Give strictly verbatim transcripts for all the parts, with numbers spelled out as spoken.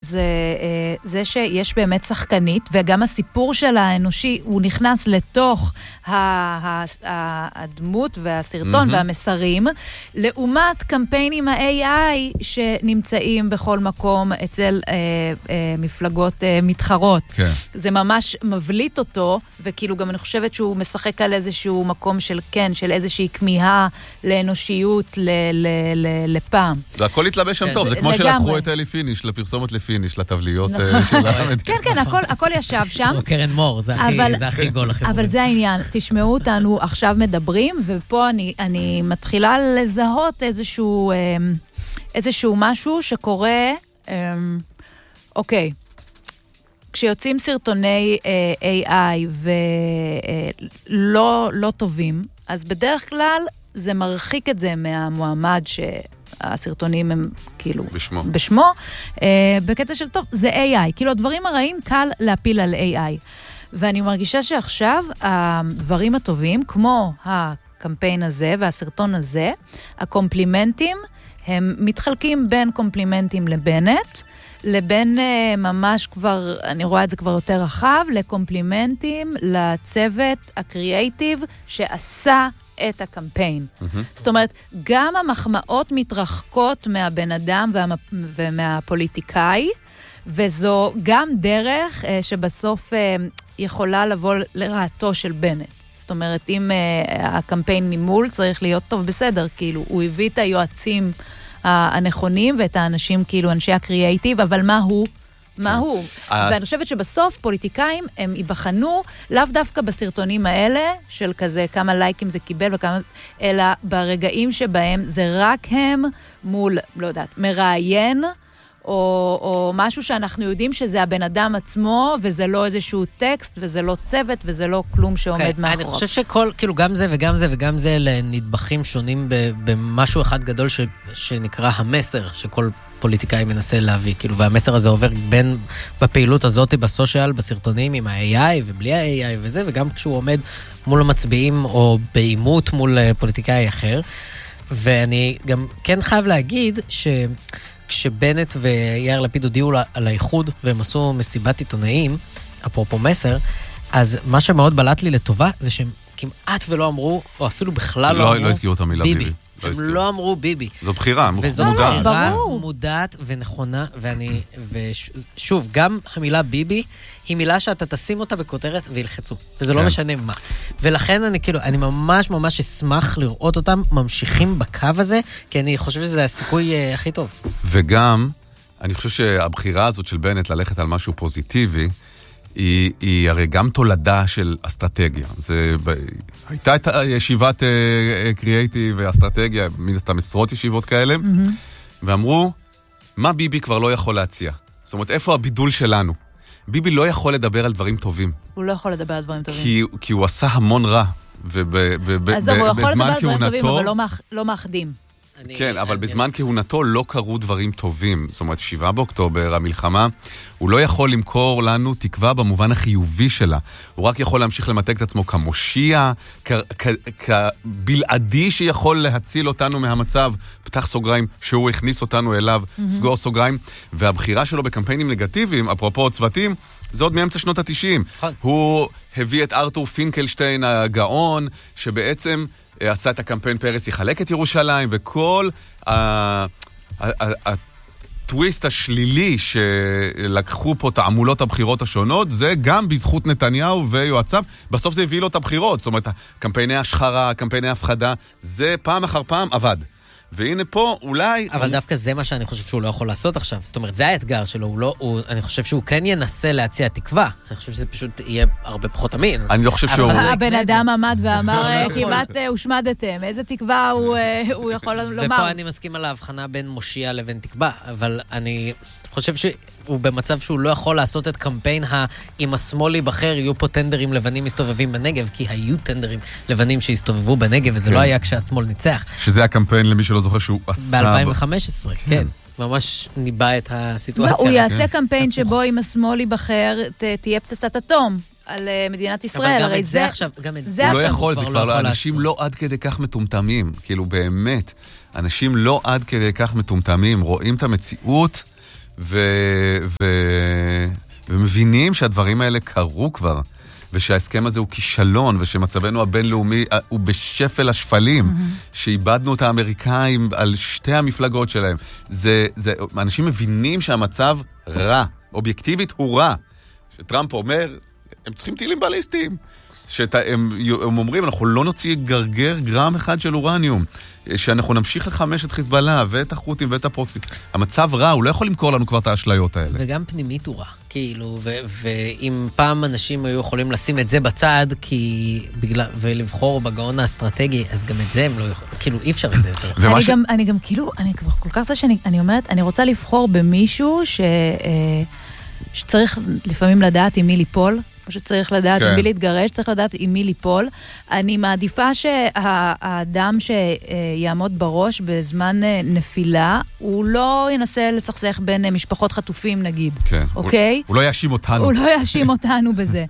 זה, זה שיש באמת שחקנית, וגם הסיפור של האנושי, הוא נכנס לתוך הדמות והסרטון והמסרים, לעומת קמפיינים ה-איי איי שנמצאים בכל מקום אצל מפלגות מתחרות. זה ממש מבליט אותו, וכאילו גם אני חושבת שהוא משחק על איזשהו מקום של כן, של איזושהי כמיהה לאנושיות לפעם. זה הכל התלבש שם טוב, זה כמו שלקחו את אלי פיניש לפרסומת לפיניש, לתבליות של המדינה. כן, כן, הכל ישב שם. או קרן מור, זה הכי גול החיבורים. אבל זה העניין, תשמעו אותנו עכשיו מדברים, ופה אני מתחילה לזהות איזשהו איזשהו משהו שקורה, אוקיי, כשיוצאים סרטוני איי איי ולא לא טובים, אז בדרך כלל זה מרחיק את זה מהמועמד שהסרטונים הם כאילו בשמו, בשמו אה, בקטע של טוב, זה איי איי, כאילו הדברים הרעים קל להפיל על איי איי, ואני מרגישה שעכשיו הדברים הטובים, כמו הקמפיין הזה והסרטון הזה, הקומפלימנטים, הם מתחלקים בין קומפלימנטים לבנט, לבין uh, ממש כבר, אני רואה את זה כבר יותר רחב, לקומפלימנטים לצוות הקריאייטיב שעשה את הקמפיין. Mm-hmm. זאת אומרת, גם המחמאות מתרחקות מהבן אדם ומה, ומהפוליטיקאי, וזו גם דרך uh, שבסוף uh, יכולה לבוא לרעתו של בנט. זאת אומרת, אם uh, הקמפיין ממול צריך להיות טוב בסדר, כאילו, הוא הביא את היועצים הנכונים ואת האנשים, כאילו, אנשי הקריאייטיב, אבל מה הוא? מה הוא? ואני חושבת שבסוף פוליטיקאים הם ייבחנו לאו דווקא בסרטונים האלה, של כזה כמה לייקים זה קיבל וכמה, אלא ברגעים שבהם זה רק הם מול, לא יודעת, מראיין, או, או משהו שאנחנו יודעים שזה הבן אדם עצמו, וזה לא איזשהו טקסט, וזה לא צוות, וזה לא כלום שעומד okay, מאחוריו. אני חושב שכל, כאילו, גם זה וגם זה וגם זה, לנדבכים שונים במשהו אחד גדול ש, שנקרא המסר, שכל פוליטיקאי מנסה להביא, כאילו, והמסר הזה עובר בין בפעילות הזאת, בסושיאל, בסרטונים, עם ה-איי איי ובלי ה-איי איי וזה, וגם כשהוא עומד מול המצביעים, או באימות מול פוליטיקאי אחר. ואני גם כן חייב להגיד ש... כשבנט ויאיר לפיד הודיעו על האיחוד, והם עשו מסיבת עיתונאים, אפרופו מסר, אז מה שמאוד בלט לי לטובה, זה שהם כמעט ולא אמרו, או אפילו בכלל לא, לא אמרו, לא הזכירו את המילה ביבי. ביבי. הם לא, לא אמרו ביבי. זו בחירה, וזו מודעת. בחירה מודעת ונכונה, ואני, ושוב, גם המילה ביבי, היא מילה שאתה תשים אותה בכותרת וילחצו, וזה לא משנה מה. ולכן אני כאילו, אני ממש ממש אשמח לראות אותם ממשיכים בקו הזה, כי אני חושב שזה הסיכוי הכי טוב. וגם, אני חושב שהבחירה הזאת של בנט ללכת על משהו פוזיטיבי, היא, היא הרי גם תולדה של אסטרטגיה. זה, הייתה את ישיבת קריאייטיב ואסטרטגיה, מן הסתם עשרות ישיבות כאלה, mm-hmm. ואמרו, מה ביבי כבר לא יכול להציע? זאת אומרת, איפה הבידול שלנו? ביבי לא יכול לדבר על דברים טובים. הוא לא יכול לדבר על דברים טובים. כי, כי הוא עשה המון רע, ובזמן אז הוא יכול לדבר על דברים טובים, אבל לא, מאח, לא מאחדים. כן, אבל בזמן כהונתו לא קרו דברים טובים. זאת אומרת, שבעה באוקטובר, המלחמה, הוא לא יכול למכור לנו תקווה במובן החיובי שלה. הוא רק יכול להמשיך למתק את עצמו כמושיע, כבלעדי שיכול להציל אותנו מהמצב, פתח סוגריים, שהוא הכניס אותנו אליו, סגור סוגריים, והבחירה שלו בקמפיינים נגטיביים, אפרופו צוותים, זה עוד מאמצע שנות ה-תשעים. הוא הביא את ארתור פינקלשטיין הגאון, שבעצם עשה את הקמפיין פרס יחלק את ירושלים, וכל הטוויסט השלילי שלקחו פה תעמולות הבחירות השונות, זה גם בזכות נתניהו ויועציו, בסוף זה הביא לו את הבחירות, זאת אומרת, קמפייני השחרה, קמפייני הפחדה, זה פעם אחר פעם עבד. והנה פה אולי... אבל אני... דווקא זה מה שאני חושב שהוא לא יכול לעשות עכשיו. זאת אומרת, זה האתגר שלו. הוא לא, הוא, אני חושב שהוא כן ינסה להציע תקווה. אני חושב שזה פשוט יהיה הרבה פחות אמין. אני לא חושב שהוא... הבן אדם עמד ואמר, כמעט הושמדתם. איזה תקווה הוא, הוא יכול לומר. ופה אני מסכים על ההבחנה בין מושיע לבין תקווה. אבל אני חושב שהוא במצב שהוא לא יכול לעשות את קמפיין אם השמאל ייבחר, יהיו פה טנדרים לבנים מסתובבים בנגב, כי היו טנדרים לבנים שהסתובבו בנגב, וזה לא היה כשהשמאל ניצח. שזה הקמפיין למי שלא זוכר שהוא עשה... ב-אלפיים וחמש עשרה, כן. ממש ניבא את הסיטואציה. הוא יעשה קמפיין שבו אם השמאל ייבחר, תהיה פצצת אטום על מדינת ישראל. אבל גם את זה עכשיו... הוא לא יכול, זה כבר אנשים לא עד כדי כך מטומטמים. כאילו באמת, אנשים לא עד כדי כך מטומטמים, רואים את המציאות ומבינים שהדברים האלה קרו כבר, ושההסכם הזה הוא כישלון, ושמצבנו הבינלאומי הוא בשפל השפלים, שאיבדנו את האמריקאים על שתי המפלגות שלהם. זה, זה, אנשים מבינים שהמצב רע, אובייקטיבית הוא רע. שטראמפ אומר, הם צריכים טילים בליסטיים. שהם אומרים, אנחנו לא נוציא גרגר גרם אחד של אורניום, שאנחנו נמשיך לחמש את חיזבאללה ואת החות'ים ואת הפרוקסים. המצב רע, הוא לא יכול למכור לנו כבר את האשליות האלה. וגם פנימית הוא רע, כאילו, ואם פעם אנשים היו יכולים לשים את זה בצד, ולבחור בגאון האסטרטגי, אז גם את זה הם לא יכולים, כאילו, אי אפשר את זה יותר. אני גם כאילו, אני כבר כל כך זה שאני אומרת, אני רוצה לבחור במישהו שצריך לפעמים לדעת עם מי ליפול, שצריך לדעת עם מי להתגרש, צריך לדעת עם מי ליפול. אני מעדיפה שהאדם שיעמוד בראש בזמן נפילה, הוא לא ינסה לסכסך בין משפחות חטופים נגיד, אוקיי? הוא לא יאשים אותנו. הוא לא יאשים אותנו בזה.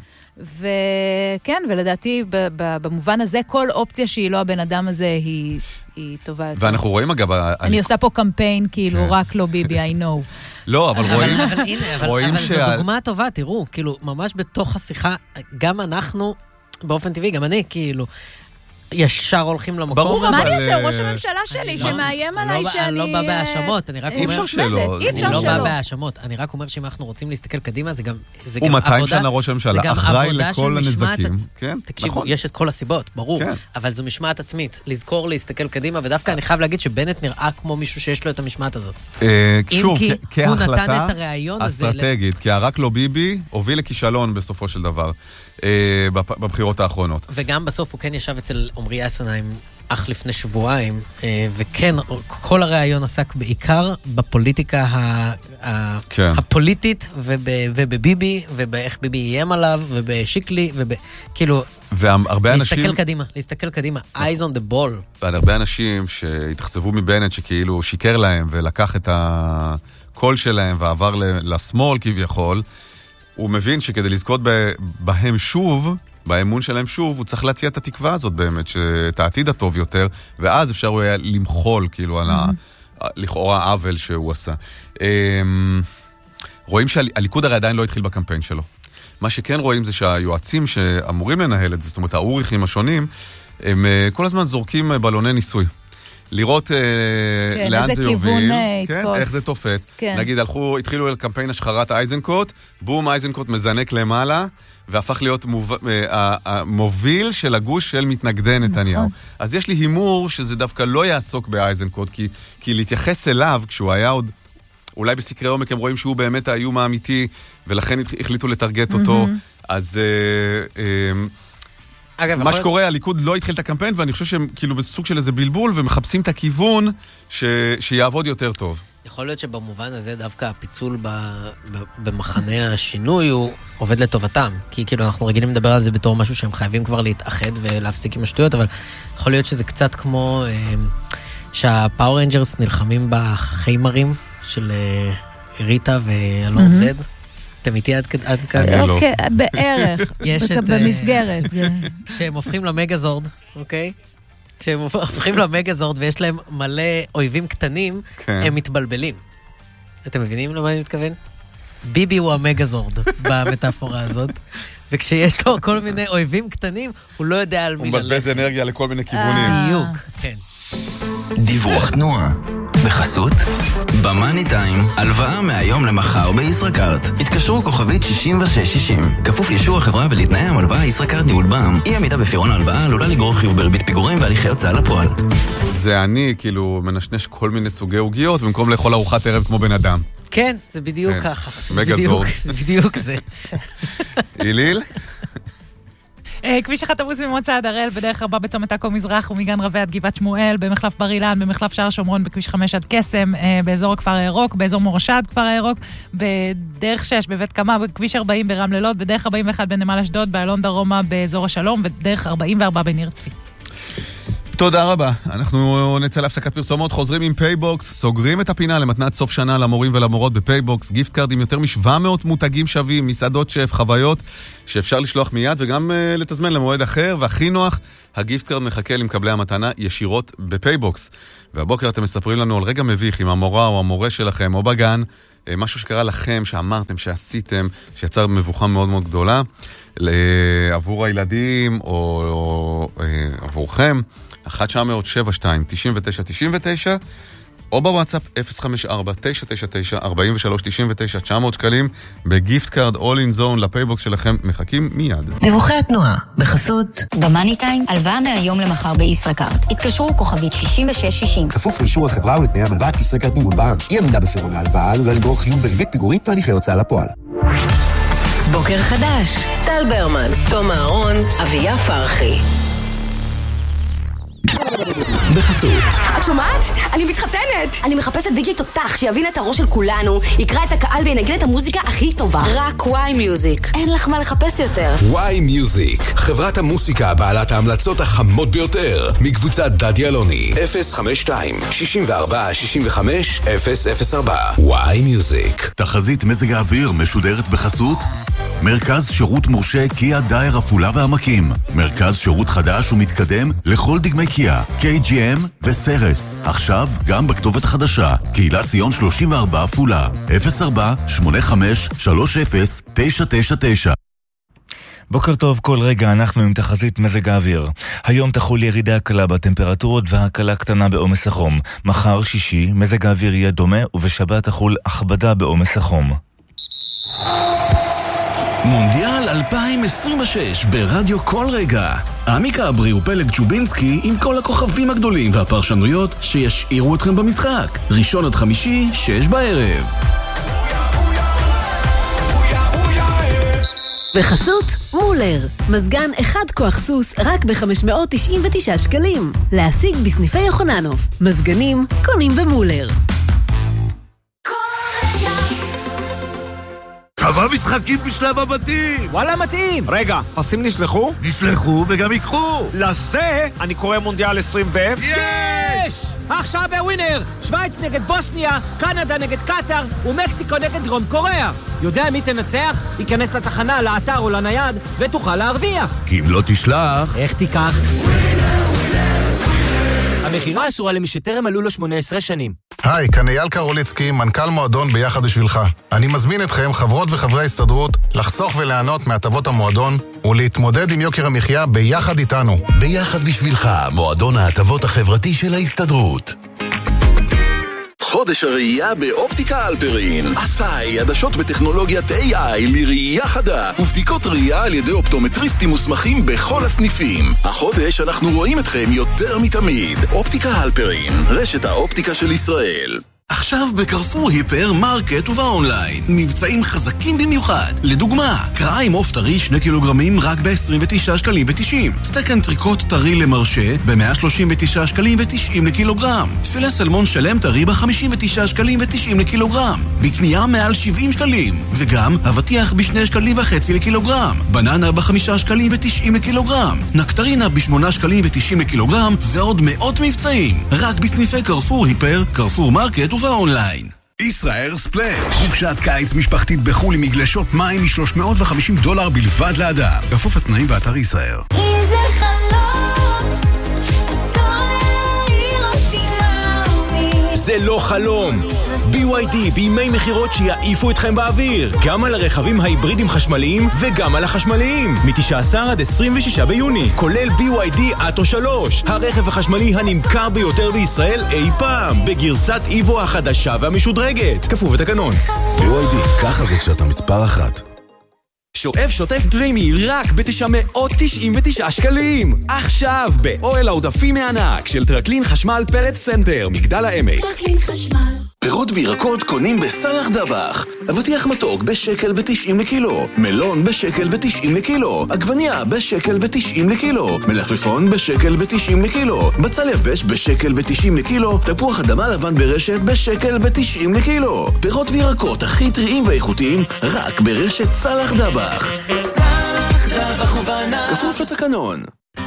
וכן, ולדעתי במובן הזה, כל אופציה שהיא לא הבן אדם הזה היא טובה יותר. ואנחנו רואים אגב... אני עושה פה קמפיין כאילו רק לא ביבי, I know. לא, אבל רואים... אבל הנה, אבל זו דוגמה טובה, תראו, כאילו, ממש בתוך השיחה, גם אנחנו, באופן טבעי, גם אני, כאילו, ישר הולכים למקום. ברור, אבל... מה אני אעשה? הוא ראש הממשלה שלי, שמאיים עליי שאני... אני לא בא בהאשמות, אני רק אומר... אי אפשר שלא. אני לא בא בהאשמות, אני רק אומר שאם אנחנו רוצים להסתכל קדימה, זה גם עבודה... הוא מאתיים שנה ראש הממשלה, אחראי לכל הנזקים. תקשיבו, יש את כל הסיבות, ברור, אבל זו משמעת עצמית, לזכור להסתכל קדימה, ודווקא אני חייב להגיד שבנט נראה כמו מישהו שיש לו את המשמעת הזאת. שוב, כהחלטה אסטרטגית, כי הרק לא ביבי הוביל לכישלון בסופו של דבר. בבחירות האחרונות. וגם בסוף הוא כן ישב אצל עומרי אסנהיים אך לפני שבועיים, וכן, כל הרעיון עסק בעיקר בפוליטיקה הפוליטית, ובביבי, ובאיך ביבי יהיה עליו, ובשיקלי, וכאילו, להסתכל קדימה, להסתכל קדימה, eyes on the ball. והרבה אנשים שהתאכזבו מבנט שכאילו שיקר להם, ולקח את הקול שלהם, ועבר לשמאל כביכול, הוא מבין שכדי לזכות בהם שוב, באמון שלהם שוב, הוא צריך להציע את התקווה הזאת באמת, את העתיד הטוב יותר, ואז אפשר הוא היה למחול, כאילו, על לכאורה העוול שהוא עשה. רואים שהליכוד הרי עדיין לא התחיל בקמפיין שלו. מה שכן רואים זה שהיועצים שאמורים לנהל את זה, זאת אומרת, האוריכים השונים, הם כל הזמן זורקים בלוני ניסוי. לראות לאן זה יוביל, איך זה תופס. נגיד, הלכו, התחילו על קמפיין השחרת אייזנקוט, בום, אייזנקוט מזנק למעלה, והפך להיות מוביל של הגוש של מתנגדי נתניהו. אז יש לי הימור שזה דווקא לא יעסוק באייזנקוט, כי להתייחס אליו, כשהוא היה עוד, אולי בסקרי עומק הם רואים שהוא באמת האיום האמיתי, ולכן החליטו לטרגט אותו, אז... אגב, מה שקורה, הליכוד לא התחיל את הקמפיין, ואני חושב שהם כאילו בסוג של איזה בלבול, ומחפשים את הכיוון ש... שיעבוד יותר טוב. יכול להיות שבמובן הזה דווקא הפיצול ב... ב... במחנה השינוי הוא עובד לטובתם, כי כאילו אנחנו רגילים לדבר על זה בתור משהו שהם חייבים כבר להתאחד ולהפסיק עם השטויות, אבל יכול להיות שזה קצת כמו אה, שהפאור רנג'רס נלחמים בחיימרים של אה, ריטה ואלון זד, אתם איתי עד כאן? אוקיי, בערך, במסגרת. כשהם הופכים למגזורד, אוקיי? כשהם הופכים למגזורד ויש להם מלא אויבים קטנים, הם מתבלבלים. אתם מבינים למה אני מתכוון? ביבי הוא המגזורד במטאפורה הזאת, וכשיש לו כל מיני אויבים קטנים, הוא לא יודע על מי ללכת. הוא מבזבז אנרגיה לכל מיני כיוונים. בדיוק, כן. דיווח תנועה. בחסות במאני טיים, הלוואה מהיום למחר בישראכרט. התקשרו כוכבית שישים ושש שישים. כפוף לאישור החברה ולתנאי המלוואה ישראכרט ניהול בע"מ. אי עמידה בפירעון ההלוואה עלולה לגרור חיוב בריבית פיגורים והליכי הוצאה לפועל. זה אני כאילו מנשנש כל מיני סוגי עוגיות במקום לאכול ארוחת ערב כמו בן אדם. כן, זה בדיוק ככה. מגזורד. זה בדיוק זה. איליל? כביש אחד עמוס ממוצא עד הראל, בדרך ארבע בצומת עכו מזרח ומגן רבי עד גבעת שמואל, במחלף בר אילן, במחלף שער שומרון, בכביש חמש עד קסם, באזור הכפר הירוק, באזור מורשה כפר הירוק, בדרך שש בבית קמה, בכביש ארבעים ברמלה לוד, בדרך ארבעים ואחת בנמל אשדוד, באלון דרומה באזור השלום, ובדרך ארבעים וארבע בניר צבי. תודה רבה. אנחנו נצא להפסקת פרסומות, חוזרים עם פייבוקס, סוגרים את הפינה למתנת סוף שנה למורים ולמורות בפייבוקס, גיפט קארד עם יותר מ-שבע מאות מותגים שווים, מסעדות שף, חוויות שאפשר לשלוח מיד וגם uh, לתזמן למועד אחר, והכי נוח, הגיפט קארד מחכה למקבלי המתנה ישירות בפייבוקס. והבוקר אתם מספרים לנו על רגע מביך עם המורה או המורה שלכם או בגן, משהו שקרה לכם, שאמרתם, שעשיתם, שיצר מבוכה מאוד מאוד גדולה, עבור הילדים או, או עבורכם, אחת תשע אפס אפס שבע שתיים תשע תשע תשע תשע, או בוואטסאפ אפס חמש ארבע תשע תשע תשע ארבע שלוש תשע תשע, תשע מאות שקלים בגיפט קארד All in Zone לפייבוקס שלכם, מחכים מיד. דיווחי התנועה, בחסות במאני טיים, הלוואה מהיום למחר בישראכרט. התקשרו כוכבית שישים ושש שישים. כפוף לאישור החברה ולתנאי המלוואת ישראכרט מימון בנק. אי עמידה בפירעון ההלוואה עלולה לגרור חיוב בריבית פיגורים והליכי הוצאה לפועל. בוקר חדש, טל ברמן, תום אהרון, אביה פרחי. בחסות. את שומעת? אני מתחתנת! אני מחפשת די-ג'יי תותח שיבין את הראש של כולנו, יקרא את הקהל וינגן את המוזיקה הכי טובה. רק וואי מיוזיק. אין לך מה לחפש יותר. וואי מיוזיק, חברת המוסיקה בעלת ההמלצות החמות ביותר, מקבוצת דדי אלוני. אפס חמש שתיים שישים וארבע שישים וחמש אפס אפס ארבע. וואי מיוזיק. תחזית מזג האוויר משודרת בחסות מרכז שירות מורשה קיה דייר עפולה והעמקים. מרכז שירות חדש ומתקדם לכל דגמי קיה, קיי ג'י אם וסרס. עכשיו גם בכתובת חדשה, קהילת ציון שלושים וארבע עפולה. אפס ארבע שמונה חמש שלוש אפס תשע תשע תשע. בוקר טוב, כל רגע אנחנו עם תחזית מזג האוויר. היום תחול ירידה קלה בטמפרטורות והקלה קטנה בעומס החום. מחר שישי מזג האוויר יהיה דומה ובשבת תחול הכבדה בעומס החום. מונדיאל אלפיים עשרים ושש ברדיו כל רגע. עמיקה אברי ופלג צ'ובינסקי עם כל הכוכבים הגדולים והפרשנויות שישאירו אתכם במשחק. ראשון עד חמישי, שש בערב. בחסות מולר, מזגן אחד כוח סוס רק ב-חמש מאות תשעים ותשעה שקלים. להשיג בסניפי יוחננוף. מזגנים קונים במולר. כמה משחקים בשלב הבתים? וואלה מתאים. רגע, פסים נשלחו? נשלחו וגם יקחו. לזה אני קורא מונדיאל עשרים ו... יש! עכשיו בווינר, שוויץ נגד בוסניה, קנדה נגד קטר ומקסיקו נגד דרום קוריאה. יודע מי תנצח? ייכנס לתחנה, לאתר או לנייד ותוכל להרוויח. כי אם לא תשלח... איך תיקח? המחירה אסורה למי שטרם עלו לו שמונה עשרה שנים. היי, כאן אייל קרוליצקי, מנכ"ל מועדון ביחד בשבילך. אני מזמין אתכם, חברות וחברי ההסתדרות, לחסוך וליהנות מהטבות המועדון ולהתמודד עם יוקר המחיה ביחד איתנו. ביחד בשבילך, מועדון ההטבות החברתי של ההסתדרות. חודש הראייה באופטיקה אלפרין. עשאי, עדשות בטכנולוגיית איי איי לראייה חדה ובדיקות ראייה על ידי אופטומטריסטים מוסמכים בכל הסניפים. החודש אנחנו רואים אתכם יותר מתמיד. אופטיקה אלפרין, רשת האופטיקה של ישראל. עכשיו בקרפור היפר מרקט ובאונליין מבצעים חזקים במיוחד. לדוגמה, קרעה עם עוף טרי שני קילוגרמים רק ב-עשרים ותשעה שקלים ותשעים. סטייק אנטריקוט טרי למרשה ב-מאה שלושים ותשעה שקלים ותשעים לקילוגרם. תפילה סלמון שלם טרי ב-חמישים ותשעה שקלים ותשעים לקילוגרם. בקנייה מעל שבעים שקלים. וגם אבטיח בשני שקלים וחצי לקילוגרם. בננה בחמישה שקלים ותשעים לקילוגרם. נקטרינה בשמונה שקלים ותשעים לקילוגרם. ועוד מאות מבצעים. רק בסניפי קרפור היפר, קרפור מרקט ובאונליין. ישראל ספלאש, חופשת קיץ משפחתית בחול עם מגלשות מים מ-שלוש מאות וחמישים דולר בלבד לאדם. כפוף לתנאים באתר ישראל. אם זה חלום, אז לא להעיר אותי מאמי. זה לא חלום. בי וואי די בימי מחירות שיעיפו אתכם באוויר, גם על הרכבים ההיברידים חשמליים וגם על החשמליים, מ-תשעה עשר עד עשרים ושישה ביוני, כולל בי וואי די אטו שלוש, הרכב החשמלי הנמכר ביותר בישראל אי פעם, בגרסת איבו החדשה והמשודרגת, כפוף לתקנון. בי וואי די, ככה זה כשאתה מספר אחת. שואף שוטף דרימי רק ב-תשע מאות תשעים ותשעה שקלים. עכשיו באוהל העודפים מענק של טרקלין חשמל פלט סנטר, מגדל העמק. טרקלין חשמל. פירות וירקות קונים בסלח דבח. אבטיח מתוק בשקל ותשעים לקילו. מלון בשקל ותשעים לקילו. עגבניה בשקל ותשעים לקילו. מלפפון בשקל ותשעים לקילו. בצל יבש בשקל ותשעים לקילו. תפוח אדמה לבן ברשת בשקל ותשעים לקילו. פירות וירקות הכי טריים ואיכותיים רק ברשת סלח דבח. סלח דבח ובנה. כפוף לתקנון.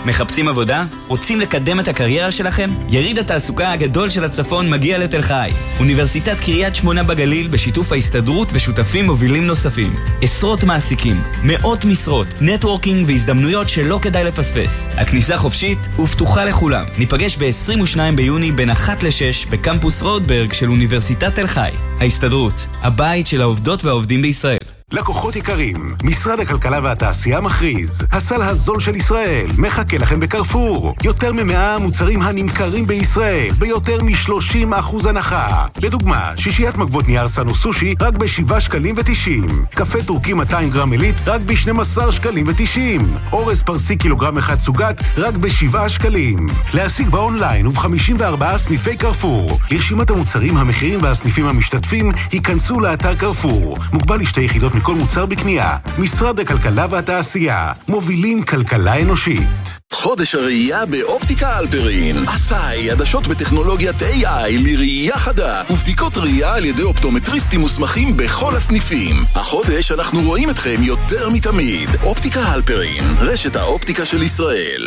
מחפשים עבודה? רוצים לקדם את הקריירה שלכם? יריד התעסוקה הגדול של הצפון מגיע לתל חי. אוניברסיטת קריית שמונה בגליל בשיתוף ההסתדרות ושותפים מובילים נוספים. עשרות מעסיקים, מאות משרות, נטוורקינג והזדמנויות שלא כדאי לפספס. הכניסה חופשית ופתוחה לכולם. ניפגש ב-עשרים ושניים ביוני בין אחת לשש בקמפוס רודברג של אוניברסיטת תל חי. ההסתדרות, הבית של העובדות והעובדים בישראל. לקוחות יקרים, משרד הכלכלה והתעשייה מכריז, הסל הזול של ישראל מחכה לכם בקרפור. יותר ממאה מוצרים הנמכרים בישראל ביותר מ-שלושים אחוז הנחה. לדוגמה, שישיית מגבות נייר סנו סושי רק ב-שבעה שקלים ותשעים. קפה טורקי מאתיים גרם עילית רק ב-שנים עשר שקלים ותשעים. אורז פרסי קילוגרם אחד סוגת רק ב-שבעה שקלים. להשיג באונליין וב-חמישים וארבעה סניפי קרפור. לרשימת המוצרים, המחירים והסניפים המשתתפים ייכנסו לאתר קרפור. מוגבל לשתי יחידות כל מוצר בקנייה. משרד הכלכלה והתעשייה, מובילים כלכלה אנושית. חודש הראייה באופטיקה אלפרין. עשאי, עדשות בטכנולוגיית איי איי לראייה חדה ובדיקות ראייה על ידי אופטומטריסטים מוסמכים בכל הסניפים. החודש אנחנו רואים אתכם יותר מתמיד. אופטיקה אלפרין, רשת האופטיקה של ישראל.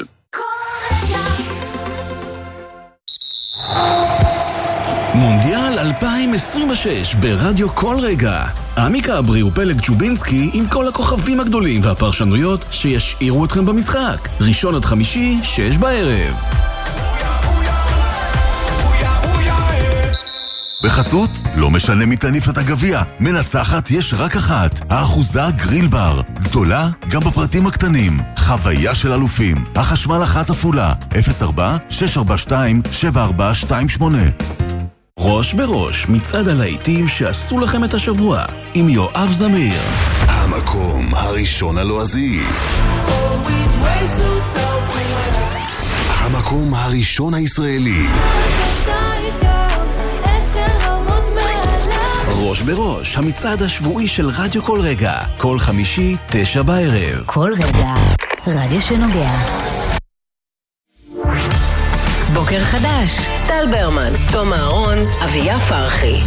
מונדיאל אלפיים עשרים ושש ברדיו כל רגע. עמיקה אברי ופלג צ'ובינסקי עם כל הכוכבים הגדולים והפרשנויות שישאירו אתכם במשחק. ראשון עד חמישי, שש בערב. בחסות, לא משנה מי תניף את הגביע, מנצחת יש רק אחת, האחוזה גריל בר, גדולה גם בפרטים הקטנים, חוויה של אלופים, החשמל אחת אפולה, אפס ארבע שש ארבע שתיים שבע ארבע שתיים שמונה. ראש בראש, מצעד הלהיטים שעשו לכם את השבוע, עם יואב זמיר. המקום הראשון הלועזי. המקום הראשון הישראלי. ראש בראש, המצעד השבועי של רדיו כל רגע, כל חמישי, תשע בערב. כל רגע, רדיו שנוגע. בוקר חדש, טל ברמן, תום אהרון, אביה פרחי.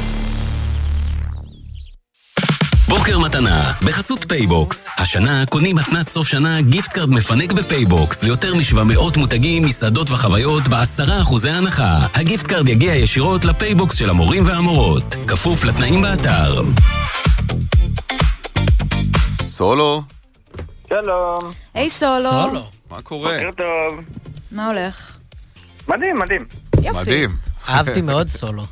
בוקר מתנה, בחסות פייבוקס. השנה קונים מתנת סוף שנה גיפט קארד מפנק בפייבוקס ליותר מ-שבע מאות מותגים, מסעדות וחוויות בעשרה אחוזי הנחה. הגיפט קארד יגיע ישירות לפייבוקס של המורים והמורות. כפוף לתנאים באתר. סולו. שלום. היי סולו. סולו. מה קורה? בוקר טוב. מה הולך? מדהים, מדהים. יופי. מדהים. אהבתי מאוד סולו.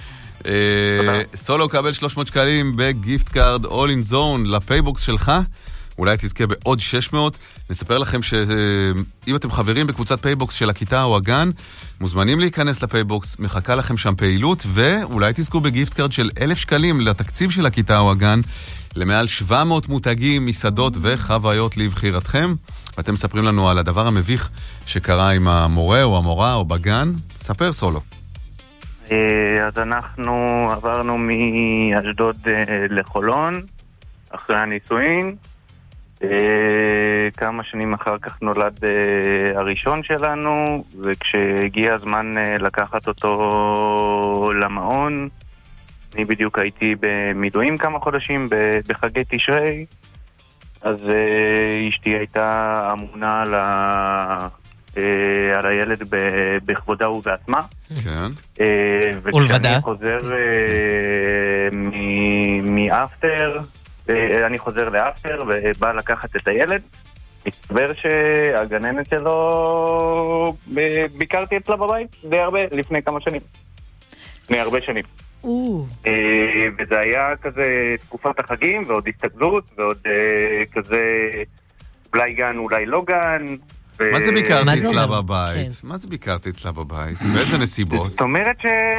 סולו קבל שלוש מאות שקלים בגיפט קארד All in Zone לפייבוקס שלך. אולי תזכה בעוד שש מאות. נספר לכם שאם אתם חברים בקבוצת פייבוקס של הכיתה או הגן, מוזמנים להיכנס לפייבוקס, מחכה לכם שם פעילות, ואולי תזכו בגיפט קארד של אלף שקלים לתקציב של הכיתה או הגן, למעל שבע מאות מותגים, מסעדות וחוויות לבחירתכם. ואתם מספרים לנו על הדבר המביך שקרה עם המורה או המורה או בגן. ספר סולו. אז אנחנו עברנו מאשדוד לחולון, אחרי הנישואין. כמה שנים אחר כך נולד הראשון שלנו, וכשהגיע הזמן לקחת אותו למעון, אני בדיוק הייתי במילואים כמה חודשים בחגי תשרי, אז אשתי הייתה אמונה על ה... על הילד בכבודה ובעצמה. כן. וכשאני חוזר מאפטר, אני חוזר לאפטר ובא לקחת את הילד, מסתבר שהגננת שלו, ביקרתי אצלה בבית די הרבה, לפני כמה שנים. לפני הרבה שנים. וזה היה כזה תקופת החגים ועוד הסתגלות ועוד כזה אולי גן אולי לא גן. מה זה ביקרתי אצלה בבית? מה זה ביקרתי אצלה בבית? באיזה נסיבות? זאת אומרת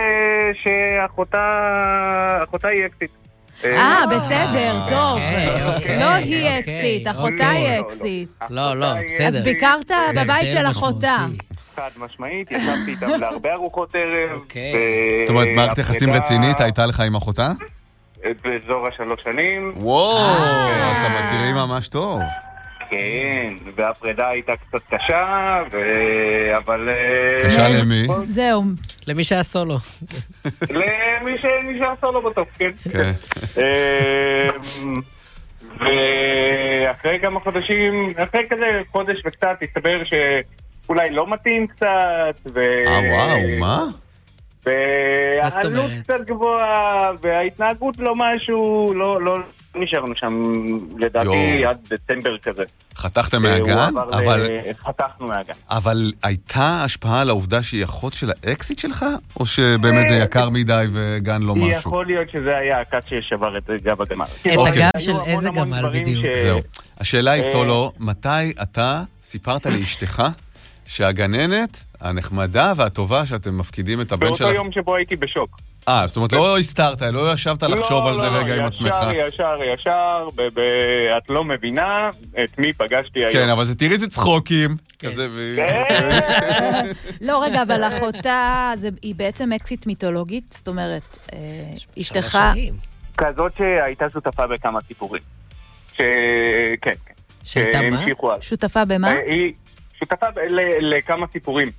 שאחותה היא אקסיט. אה, בסדר, טוב. לא היא אקסיט, אחותה היא אקסיט. לא, לא, בסדר. אז ביקרת בבית של אחותה. חד משמעית, ישבתי איתם להרבה ארוחות ערב. זאת אומרת, מערכת יחסים רצינית הייתה לך עם אחותה? באזור השלוש שנים. וואו, אז אתה מכירים ממש טוב. כן, והפרידה הייתה קצת קשה, אבל... קשה למי? זהו. למי שהיה סולו. למי שהיה סולו בסוף, כן. כן. ואחרי אחרי כמה חודשים, אחרי כזה חודש וקצת, הסתבר שאולי לא מתאים קצת, ו... אה, וואו, מה? והעלות קצת גבוהה, וההתנהגות לא משהו, לא, לא נשארנו שם, לדעתי, עד דצמבר כזה. חתכתם מהגן? אבל... חתכנו מהגן. אבל הייתה השפעה על העובדה שהיא אחות של האקסיט שלך? או שבאמת זה יקר מדי וגן לא משהו? יכול להיות שזה היה הכת ששבר את גב הגמל. את הגב של איזה גמל בדיוק? זהו. השאלה היא, סולו, מתי אתה סיפרת לאשתך שהגננת הנחמדה והטובה שאתם מפקידים את הבן שלך... באותו יום שבו הייתי בשוק. אה, זאת אומרת, לא הסתרת, לא ישבת לחשוב על זה רגע עם עצמך. לא, לא, ישר, ישר, את לא מבינה את מי פגשתי היום. כן, אבל זה תראי איזה צחוקים. כזה ו... לא, רגע, אבל אחותה, היא בעצם אקסיט מיתולוגית, זאת אומרת, אשתך... כזאת שהייתה שותפה בכמה סיפורים. ש... כן, כן. שהייתה מה? שותפה במה? היא שותפה לכמה סיפורים.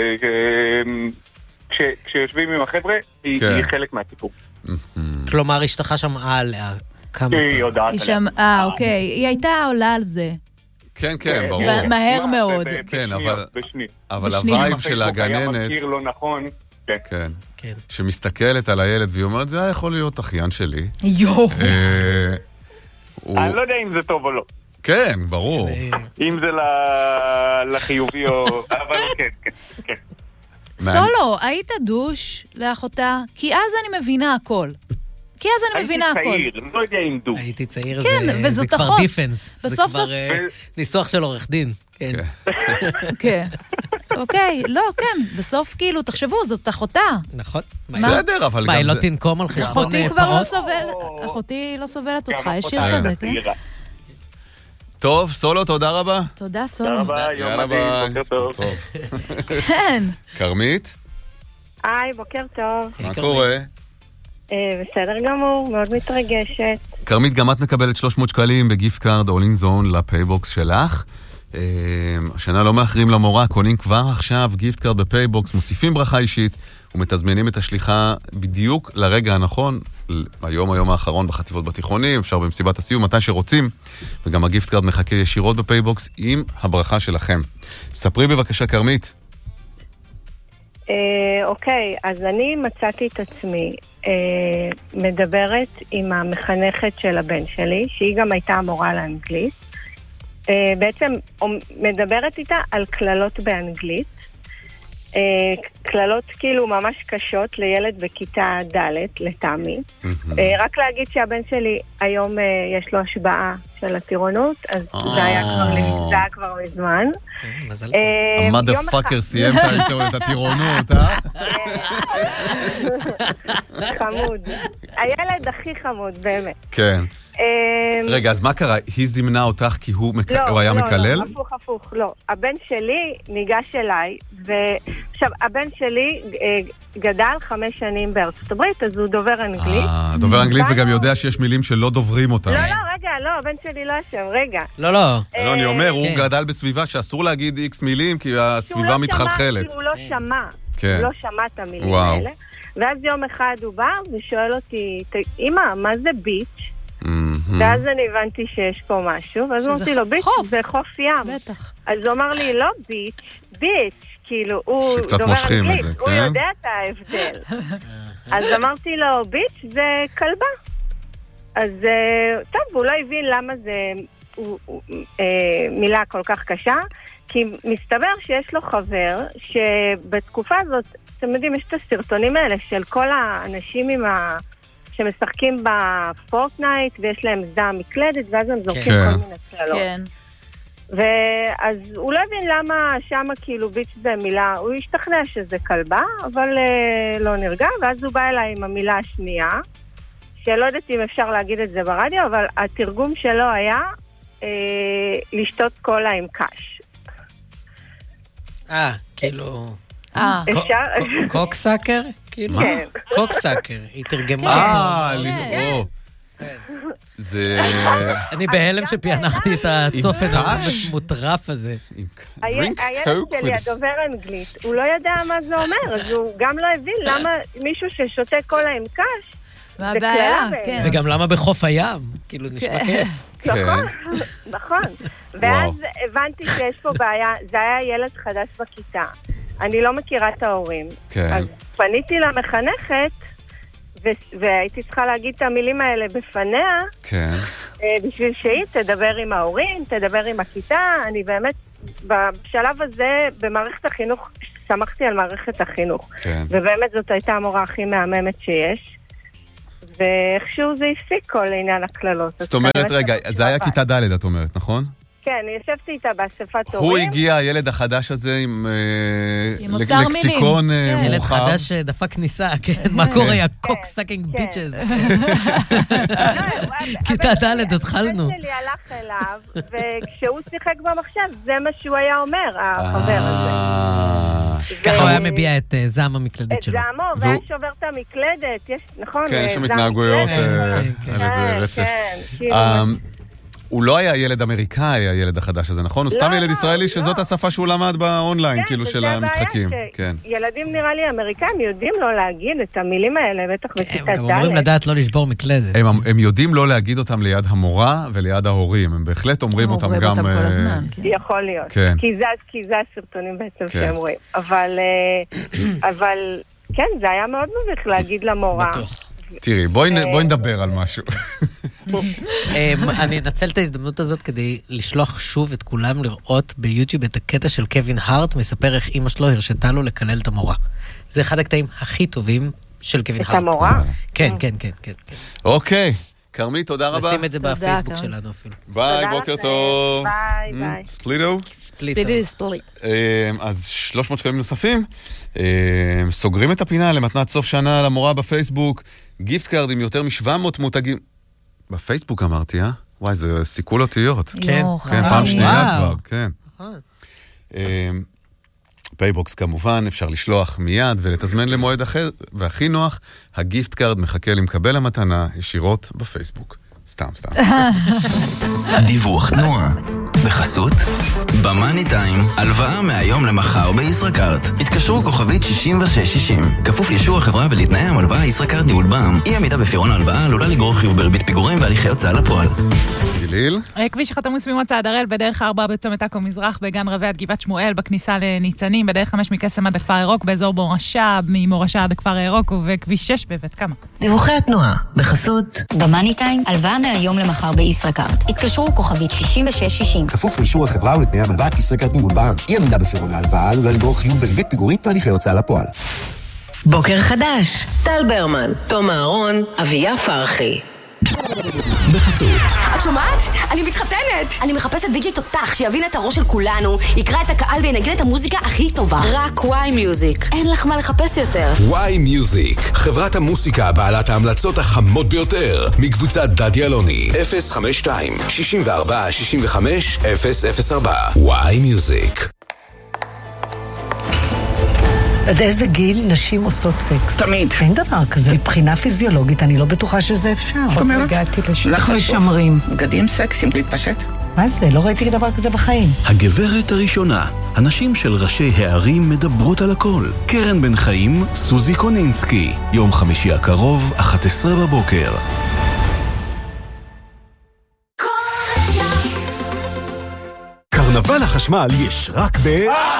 כשיושבים עם החבר'ה, היא חלק מהסיפור. כלומר, אשתך שמעה עליה כמה... היא יודעת עליה. אה, אוקיי. היא הייתה עולה על זה. כן, כן, ברור. מהר מאוד. כן, אבל הווייב של הגננת... היה מכיר לא נכון. כן. שמסתכלת על הילד והיא אומרת, זה היה יכול להיות אחיין שלי. יואו. אני לא יודע אם זה טוב או לא. כן, ברור. אם זה לחיובי או... אבל כן, כן. סולו, היית דוש לאחותה? כי אז אני מבינה הכל. כי אז אני מבינה הכל. הייתי צעיר, לא יודע אם דוש. הייתי צעיר, כן, זה כבר דיפנס. זה כבר ניסוח של עורך דין. כן. כן. אוקיי, לא, כן. בסוף כאילו, תחשבו, זאת אחותה. נכון. בסדר, אבל גם... מה, היא לא תנקום על חשבון פרות? אחותי כבר לא סובלת, אחותי לא סובלת אותך, יש שיר כזה, כן? טוב, סולו, תודה רבה. תודה, סולו. תודה רבה, יום מדהים, בוקר טוב. כן. כרמית? היי, בוקר טוב. מה קורה? בסדר גמור, מאוד מתרגשת. כרמית, גם את מקבלת שלוש מאות שקלים בגיפט קארד אולין זון לפייבוקס שלך. השנה לא מאחרים למורה, קונים כבר עכשיו גיפט קארד בפייבוקס, מוסיפים ברכה אישית ומתזמנים את השליחה בדיוק לרגע הנכון, היום היום האחרון בחטיבות בתיכונים, אפשר במסיבת הסיום, מתי שרוצים, וגם הגיפט קארד מחכה ישירות בפייבוקס עם הברכה שלכם. ספרי בבקשה, כרמית. אוקיי, אז אני מצאתי את עצמי מדברת עם המחנכת של הבן שלי, שהיא גם הייתה המורה לאנגלית, בעצם מדברת איתה על כללות באנגלית, כללות כאילו ממש קשות לילד בכיתה ד' לטעמי. רק להגיד שהבן שלי היום יש לו השבעה של הטירונות, אז זה היה כבר נמצא כבר מזמן. מה דה פאקר סיימת איתו את הטירונות, אה? חמוד. הילד הכי חמוד, באמת. כן. רגע, אז מה קרה? היא זימנה אותך כי הוא היה מקלל? לא, לא, הפוך, הפוך, לא. הבן שלי ניגש אליי, ועכשיו, הבן שלי גדל חמש שנים בארצות הברית, אז הוא דובר אנגלית. אה, דובר אנגלית וגם יודע שיש מילים שלא דוברים אותם. לא, לא, רגע, לא, הבן שלי לא אשם, רגע. לא, לא. לא, אני אומר, הוא גדל בסביבה שאסור להגיד איקס מילים, כי הסביבה מתחלחלת. הוא לא שמע, הוא לא שמע את המילים האלה. ואז יום אחד הוא בא ושואל אותי, אמא, מה זה ביץ'? ואז אני הבנתי שיש פה משהו, ואז אמרתי לו, ביץ' זה חוף ים. אז הוא אמר לי, לא ביץ', ביץ', כאילו, הוא דובר אנגלית, הוא יודע את ההבדל. אז אמרתי לו, ביץ' זה כלבה. אז טוב, הוא לא הבין למה זה מילה כל כך קשה, כי מסתבר שיש לו חבר שבתקופה הזאת, אתם יודעים, יש את הסרטונים האלה של כל האנשים עם ה... שמשחקים בפורטנייט ויש להם זעם מקלדת, ואז הם זורקים כל מיני צללות. כן. ואז הוא לא הבין למה שמה כאילו ביץ' זה מילה, הוא השתכנע שזה כלבה, אבל uh, לא נרגע, ואז הוא בא אליי עם המילה השנייה, שלא יודעת אם אפשר להגיד את זה ברדיו, אבל התרגום שלו היה uh, לשתות קולה עם קש. אה, כאילו... אה. קוקסאקר? כאילו? קוקסאקר, היא תרגמה. אה, ליאור. זה... אני בהלם שפיינחתי את הצופן המוטרף הזה. הילד שלי, הדובר אנגלית, הוא לא ידע מה זה אומר, אז הוא גם לא הבין למה מישהו ששותה קולה עם קש, מה הבעיה? כן. וגם למה בחוף הים? כאילו, נשמע כיף. נכון, נכון. ואז הבנתי שיש פה בעיה, זה היה ילד חדש בכיתה. אני לא מכירה את ההורים. אז פניתי למחנכת, והייתי צריכה להגיד את המילים האלה בפניה, בשביל שהיא תדבר עם ההורים, תדבר עם הכיתה. אני באמת, בשלב הזה, במערכת החינוך, שמחתי על מערכת החינוך. ובאמת זאת הייתה המורה הכי מהממת שיש. ואיכשהו זה הפסיק כל עניין הכללות. זאת אומרת, רגע, זה היה כיתה ד' את אומרת, נכון? כן, ישבתי איתה באספת הורים. הוא הגיע, הילד החדש הזה, עם אוצר מילים. לקסיקון ילד מורחב. חדש דפק כניסה, כן, מה קורה, יא קוק סאקינג ביצ'ז. כיתה ד' התחלנו. הבן שלי הלך אליו, וכשהוא שיחק במחשב, זה מה שהוא היה אומר, החבר הזה. ככה הוא היה מביע את זעם המקלדת שלו. את זעמו, והיה שובר את המקלדת, נכון? כן, יש שם התנהגויות על איזה רצף. הוא לא היה ילד אמריקאי, הילד החדש הזה, נכון? הוא סתם ילד ישראלי שזאת השפה שהוא למד באונליין, כאילו של המשחקים. ילדים נראה לי אמריקאים יודעים לא להגיד את המילים האלה, בטח בכיתה ד'. הם גם אומרים לדעת לא לשבור מקלדת. הם יודעים לא להגיד אותם ליד המורה וליד ההורים, הם בהחלט אומרים אותם גם... יכול להיות, כי זה הסרטונים בעצם שהם רואים. אבל כן, זה היה מאוד מביך להגיד למורה. תראי, בואי נדבר על משהו. אני אנצל את ההזדמנות הזאת כדי לשלוח שוב את כולם לראות ביוטיוב את הקטע של קווין הארט, מספר איך אמא שלו הרשתה לו לקלל את המורה. זה אחד הקטעים הכי טובים של קווין הארט. את המורה? כן, כן, כן, כן. אוקיי, קרמי, תודה רבה. נשים את זה בפייסבוק שלנו אפילו. ביי, בוקר טוב. ביי, ביי. ספליטו? ספליטו. ספליט. אז שלוש מאות שקלים נוספים. סוגרים את הפינה למתנת סוף שנה למורה בפייסבוק. גיפט קארד עם יותר מ-שבע מאות מותגים. בפייסבוק אמרתי, אה? וואי, זה סיכול אותיות. כן. כן, פעם שנייה כבר, כן. פייבוקס כמובן, אפשר לשלוח מיד ולתזמן למועד אחר, והכי נוח, הגיפט קארד מחכה למקבל המתנה ישירות בפייסבוק. סתם, סתם. דיווח תנועה. בחסות במאני טיים, הלוואה מהיום למחר בישראכרט. התקשרו כוכבית שישים ושש שישים. כפוף לאישור החברה ולתנאי המלוואה ישראכרט ניהול בע"מ. אי עמידה בפירעון ההלוואה עלולה לגרור חיוב בריבית פיגורים והליכי הוצאה לפועל. גליל. כביש חתמוס ממוצא הראל בדרך ארבע בצומת עכו מזרח, בגן רבי עד גבעת שמואל, בכניסה לניצנים, בדרך חמש מקסם עד הכפר הירוק, באזור מורשה, ממורשה עד הכפר הירוק, ובכביש שש בבית קמה. דיווחי התנועה, בחסות במאני טיים, הלוואה מהיום למחר בישראכרט. התקשרו כוכבית שישים ושש שישים. כפוף לאישור החברה ולתנאי המלוואה ישראכרט ניהול בע"מ. אי עמידה בפירעון ההלוואה עלולה לגרור חיוב בריבית פיגורים והליכי הוצאה לפועל. בוקר חדש, טל ברמן, תום אהרון, אביה פרחי. בחסות את שומעת? אני מתחתנת! אני מחפשת די-ג'יי תותח שיבין את הראש של כולנו, יקרא את הקהל וינגן את המוזיקה הכי טובה. רק וואי מיוזיק. אין לך מה לחפש יותר. וואי מיוזיק, חברת המוסיקה בעלת ההמלצות החמות ביותר, מקבוצת דדי אלוני. אפס חמש שתיים שישים וארבע שישים וחמש אפס אפס ארבע. וואי מיוזיק. עד איזה גיל נשים עושות סקס? תמיד. אין דבר כזה. מבחינה פיזיולוגית, אני לא בטוחה שזה אפשר. זאת אומרת? הגעתי לשם. לך לשמרים. בגדים סקסיים, להתפשט. מה זה? לא ראיתי דבר כזה בחיים. הגברת הראשונה. הנשים של ראשי הערים מדברות על הכל. קרן בן חיים, סוזי קונינסקי. יום חמישי הקרוב, אחת עשרה בבוקר. קרנבל החשמל יש רק ב...